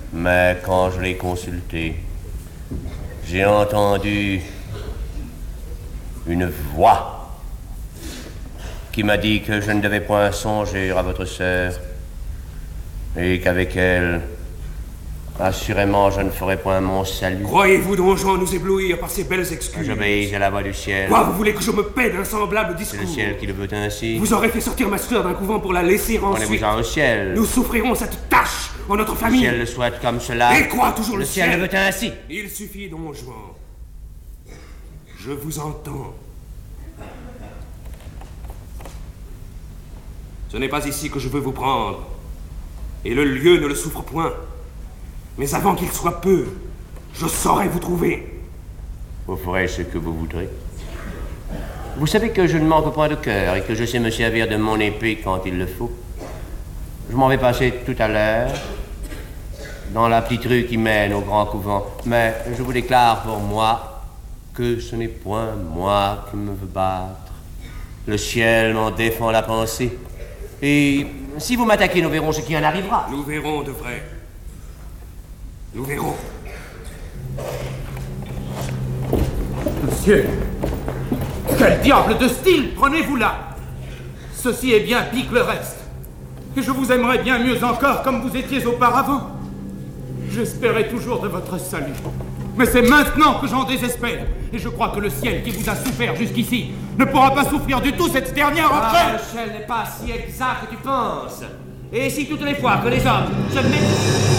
Mais quand je l'ai consulté, j'ai entendu une voix qui m'a dit que je ne devais point songer à votre sœur et qu'avec elle, assurément, je ne ferai point mon salut. Croyez-vous, Don Juan, nous éblouir par ces belles excuses? J'obéis à la voix du ciel. Quoi, vous voulez que je me paie d'un semblable discours? C'est le ciel qui le veut ainsi. Vous aurez fait sortir ma sœur d'un couvent pour la laisser ensuite. Prenez-vous-en au ciel. Nous souffrirons cette tâche en notre famille. Le ciel le souhaite comme cela. Et quoi, toujours le ciel? Le ciel le veut ainsi. Il suffit, Don Juan. Je vous entends. Ce n'est pas ici que je veux vous prendre. Et le lieu ne le souffre point. Mais avant qu'il soit peu, je saurai vous trouver. Vous ferez ce que vous voudrez. Vous savez que je ne manque point de cœur et que je sais me servir de mon épée quand il le faut. Je m'en vais passer tout à l'heure dans la petite rue qui mène au grand couvent. Mais je vous déclare pour moi que ce n'est point moi qui me veux battre. Le ciel m'en défend la pensée. Et si vous m'attaquez, nous verrons ce qui en arrivera. Nous verrons de vrai. Nous verrons. Monsieur, quel diable de style prenez-vous là? Ceci est bien pis que le reste. Et je vous aimerais bien mieux encore comme vous étiez auparavant. J'espérais toujours de votre salut. Mais c'est maintenant que j'en désespère. Et je crois que le ciel qui vous a souffert jusqu'ici ne pourra pas souffrir du tout cette dernière entrée. Le ciel n'est pas si exact que tu penses. Et si toutes les fois que les hommes se mettent...